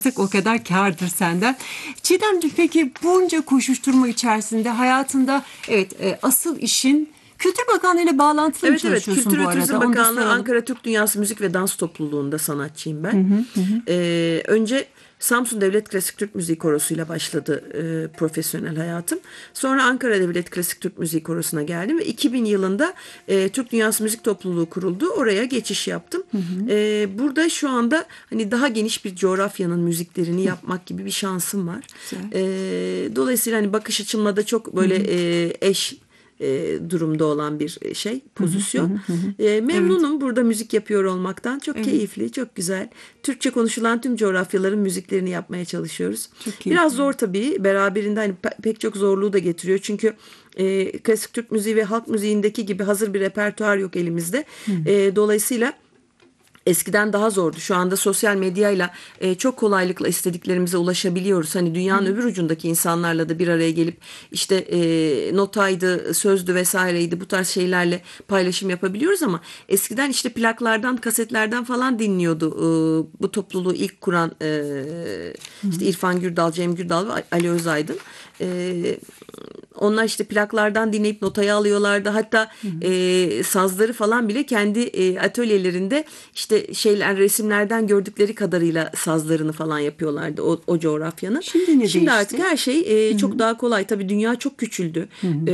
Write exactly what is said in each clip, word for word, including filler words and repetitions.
o kadar kârdır senden. Çiğdemciğim, peki bunca koşuşturma içerisinde hayatında evet e, asıl işin Kültür Bakanlığı ile bağlantılı mı Evet evet çalışıyorsun Kültür bu ve Turizm arada? Onu da Bakanlığı soralım. Ankara Türk Dünyası Müzik ve Dans Topluluğu'nda sanatçıyım ben. Ee, önce Samsun Devlet Klasik Türk Müziği Korosu'yla başladı e, profesyonel hayatım. Sonra Ankara Devlet Klasik Türk Müziği Korosu'na geldim ve iki bin yılında e, Türk Dünyası Müzik Topluluğu kuruldu. Oraya geçiş yaptım. E, burada şu anda hani daha geniş bir coğrafyanın müziklerini yapmak gibi bir şansım var. E, dolayısıyla hani bakış açımla da çok böyle e, eş e, durumda olan bir şey, pozisyon. Hı hı hı hı. E, memnunum Evet. burada müzik yapıyor olmaktan. Çok Evet. keyifli, çok güzel. Türkçe konuşulan tüm coğrafyaların müziklerini yapmaya çalışıyoruz. Çok keyifli. Biraz zor tabii. Beraberinde hani pe- pek çok zorluğu da getiriyor. Çünkü e, klasik Türk müziği ve halk müziğindeki gibi hazır bir repertuar yok elimizde. E, dolayısıyla eskiden daha zordu. Şu anda sosyal medyayla e, çok kolaylıkla istediklerimize ulaşabiliyoruz. Hani dünyanın öbür ucundaki insanlarla da bir araya gelip işte e, notaydı, sözdü vesaireydi bu tarz şeylerle paylaşım yapabiliyoruz ama eskiden işte plaklardan, kasetlerden falan dinliyordu e, bu topluluğu ilk kuran e, işte İrfan Gürdal, Cem Gürdal ve Ali Özaydın. E, onlar işte plaklardan dinleyip notaya alıyorlardı. Hatta e, sazları falan bile kendi e, atölyelerinde işte şeyler resimlerden gördükleri kadarıyla sazlarını falan yapıyorlardı o, o coğrafyanın. Şimdi ne Şimdi artık değişti? her şey e, çok daha kolay. Tabii dünya çok küçüldü e,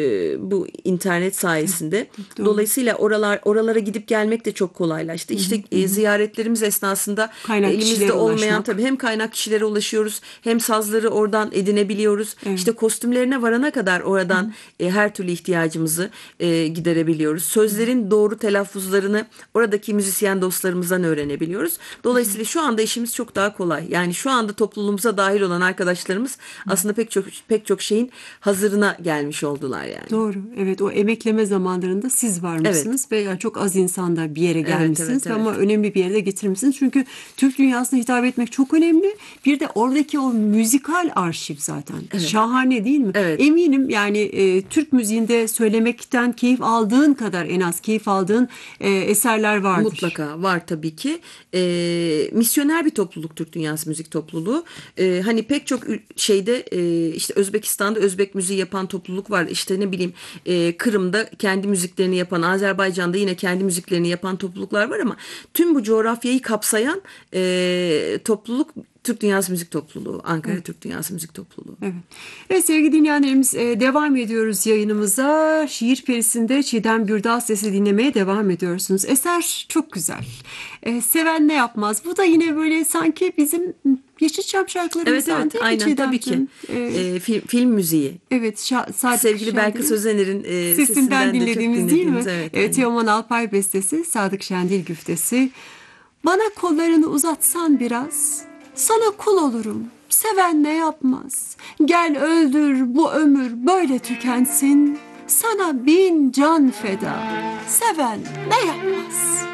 bu internet sayesinde. Doğru. Dolayısıyla oralar oralara gidip gelmek de çok kolaylaştı. İşte e, ziyaretlerimiz esnasında Kaynak elimizde kişilere olmayan ulaşmak. tabii hem kaynak kişilere ulaşıyoruz hem sazları oradan edinebiliyoruz. Evet. İşte kostümlerine varana kadar oradan e, her türlü ihtiyacımızı e, giderebiliyoruz. Sözlerin doğru telaffuzlarını oradaki müzisyen dostlarımızdan öğrenebiliyoruz. Dolayısıyla şu anda işimiz çok daha kolay. Yani şu anda topluluğumuza dahil olan arkadaşlarımız aslında pek çok pek çok şeyin hazırına gelmiş oldular yani. Doğru. Evet, o emekleme zamanlarında siz Evet. varmışsınız ve yani çok az insanda bir yere Evet, gelmişsiniz evet, evet. ama önemli bir yere de getirmişsiniz. Çünkü Türk dünyasına hitap etmek çok önemli. Bir de oradaki o müzikal arşiv zaten. Şahane değil mi? Evet. Eminim yani e, Türk müziğinde söylemekten keyif aldığın kadar en az keyif aldığın e, eserler vardır. Mutlaka var tabii ki. E, misyoner bir topluluk Türk Dünyası Müzik Topluluğu. E, hani pek çok ül- şeyde e, işte Özbekistan'da Özbek müziği yapan topluluk var. İşte ne bileyim e, Kırım'da kendi müziklerini yapan, Azerbaycan'da yine kendi müziklerini yapan topluluklar var ama tüm bu coğrafyayı kapsayan e, topluluk Türk Dünyası Müzik Topluluğu. Ankara Türk Dünyası Müzik Topluluğu. Evet. Evet sevgili dinleyenlerimiz e, devam ediyoruz yayınımıza. Şiir Perisi'nde Çiğdem Gürdal sesi dinlemeye devam ediyorsunuz. Eser çok güzel. E, seven ne yapmaz? Bu da yine böyle sanki bizim Yeşilçam Evet şarkılarımızdan evet değil mi aynen tabii ki. Çiğdemciğim? E, E, film, film müziği. evet Şa- Sadık Sevgili Belkıs Şendil'in Özener'in e, sesinden sesinden de çok dinlediğimiz değil mi? dinlediğimiz. Evet, Evet, aynen. Teoman Alpay bestesi, Sadık Şendil güftesi. Bana kollarını uzatsan biraz, sana kul olurum. Seven ne yapmaz? Gel öldür bu ömür böyle tükensin. Sana bin can feda. Seven ne yapmaz?